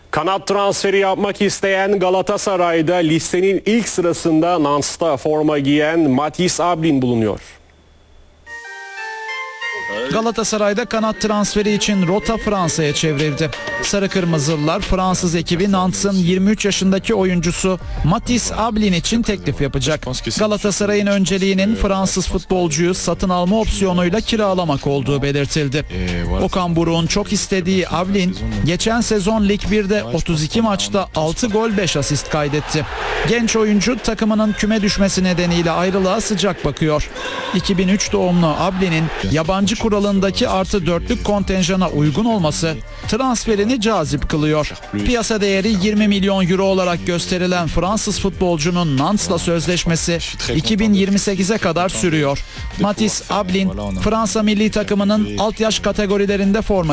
Kanat transferi yapmak isteyen Galatasaray'da listenin ilk sırasında Nance'ta forma giyen Matthijs Ablin bulunuyor. Galatasaray'da kanat transferi için rota Fransa'ya çevrildi. Sarı Kırmızılılar Fransız ekibi Nantes'ın 23 yaşındaki oyuncusu Matthijs Ablin için teklif yapacak. Galatasaray'ın önceliğinin Fransız futbolcuyu satın alma opsiyonuyla kiralamak olduğu belirtildi. Okan Buruk'un çok istediği Ablin geçen sezon Lig 1'de 32 maçta 6 gol 5 asist kaydetti. Genç oyuncu takımının küme düşmesi nedeniyle ayrılığa sıcak bakıyor. 2003 doğumlu Ablin'in yabancı kuralındaki +4'lük kontenjana uygun olması transferini cazip kılıyor. Piyasa değeri 20 milyon euro olarak gösterilen Fransız futbolcunun Nantes'la sözleşmesi 2028'e kadar sürüyor. Matthijs Ablin, Fransa milli takımının alt yaş kategorilerinde forma